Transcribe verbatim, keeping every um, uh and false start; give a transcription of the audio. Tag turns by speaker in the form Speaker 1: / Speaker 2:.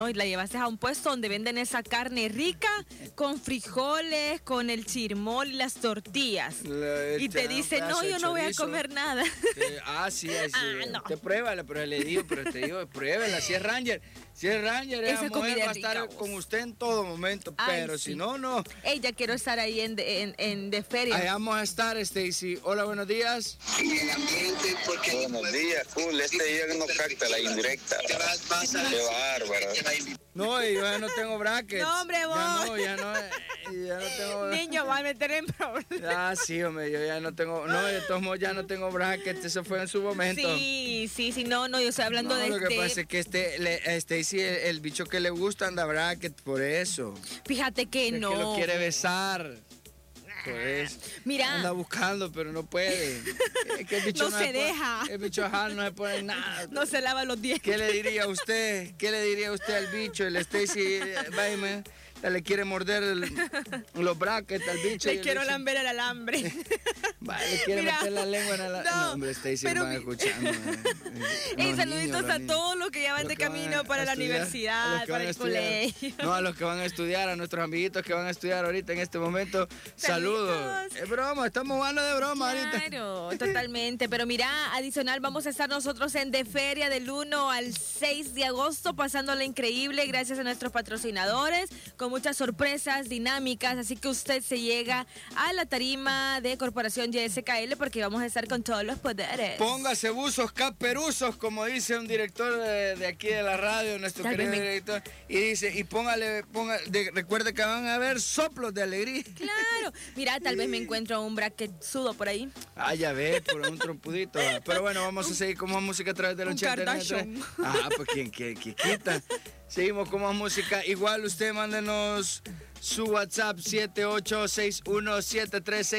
Speaker 1: Y la llevaste a un puesto donde venden esa carne rica con frijoles, con el chirmol y las tortillas.
Speaker 2: Le
Speaker 1: y te dice, no, yo no voy a comer nada.
Speaker 2: Te, ah, sí, sí.
Speaker 1: Ah, no.
Speaker 2: Te pruébala, pero le digo, pero te digo, pruébala. Si es Ranger, si es Ranger, esa, esa mujer va a estar rica, con usted en todo momento. Ay, pero sí. si no, no.
Speaker 1: Ey, ya quiero estar ahí en, en, en de feria.
Speaker 2: Ahí vamos a estar, Stacy. Hola, buenos días.
Speaker 3: Buenos días, cool. Este día no capta la indirecta. Qué bárbaro.
Speaker 2: No, y yo ya no tengo brackets.
Speaker 1: No, hombre, vos.
Speaker 2: Ya no, ya no, ya no tengo...
Speaker 1: Niño, va a meter en problemas.
Speaker 2: Ah, sí, hombre, yo ya no tengo... No, de todos modos ya no tengo brackets. Eso fue en su momento.
Speaker 1: Sí, sí, sí. No, no, yo estoy hablando
Speaker 2: no,
Speaker 1: de
Speaker 2: lo
Speaker 1: este...
Speaker 2: que pasa es que este, le, este sí, el, el bicho que le gusta anda brackets, por eso.
Speaker 1: Fíjate que
Speaker 2: es
Speaker 1: no.
Speaker 2: que lo quiere besar. Pues,
Speaker 1: mira,
Speaker 2: anda buscando, pero no puede. Es que el bicho
Speaker 1: no,
Speaker 2: no
Speaker 1: se,
Speaker 2: se
Speaker 1: deja.
Speaker 2: Pone, el bicho ajá, no se pone nada.
Speaker 1: No se lava los dientes.
Speaker 2: ¿Qué le diría a usted? ¿Qué le diría a usted al bicho? El Stacy, váyame, le quiere morder el, los brackets al bicho.
Speaker 1: Le quiero lamber el alambre.
Speaker 2: Vale, le quiere
Speaker 1: Mira,
Speaker 2: meter la lengua en la...
Speaker 1: No,
Speaker 2: no hombre, Stacy
Speaker 1: pero...
Speaker 2: van escuchando. Eh.
Speaker 1: Hey, saluditos a todos los que ya van de camino para la
Speaker 2: estudiar,
Speaker 1: universidad, para el colegio.
Speaker 2: No, a los que van a estudiar, a nuestros amiguitos que van a estudiar ahorita en este momento. Saludos. Es broma, estamos jugando de broma
Speaker 1: claro,
Speaker 2: ahorita.
Speaker 1: Claro, totalmente. Pero mira, adicional, vamos a estar nosotros en De Feria del uno al seis de agosto, pasándola increíble gracias a nuestros patrocinadores, con muchas sorpresas, dinámicas. Así que usted se llega a la tarima de Corporación Y S K L porque vamos a estar con todos los poderes.
Speaker 2: Póngase buzos caperuzos, como dice un director de, de aquí de la radio, nuestro
Speaker 1: Tal
Speaker 2: querido
Speaker 1: me...
Speaker 2: director. Y dice, y póngale, ponga, de, recuerde que van a haber soplos de alegría.
Speaker 1: Claro. Mira, tal vez me encuentro un bracket sudo por ahí.
Speaker 2: Ah, ya ves, por un trompudito. Pero bueno, vamos a seguir con más música a través del ochenta y nueve. Ah, pues ¿quién, quién, quién quita? Seguimos con más música. Igual usted mándenos su WhatsApp siete ocho seis uno siete tres seis.